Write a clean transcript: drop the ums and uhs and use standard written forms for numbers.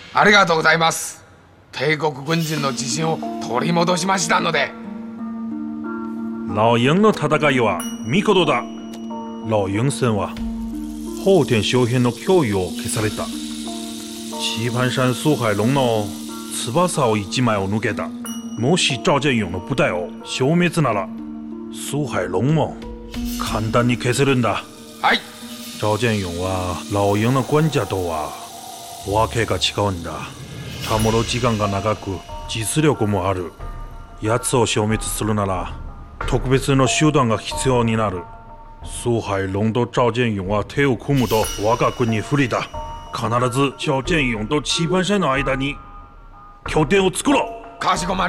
ありがとうございます。帝国軍人の自信を取り戻しましたので。 老鹰の戦いは見事だ。老鹰戦は後天周辺の脅威を消された。棋盤山蘇海龍の翼を1枚を抜けた。もし赵建勇の部隊を消滅なら、蘇海龍も簡単に消せるんだ。 はい。 赵建勇は老鷹の管家とはわけが違うんだ。たむろ時間が長く実力もある。奴を消滅するなら特別の手段が必要になる。蘇海龍と趙建勇は手を組むと我が国不利だ。必ず趙建勇と棋盤山の間に拠点を作ろう。 かしこまりました。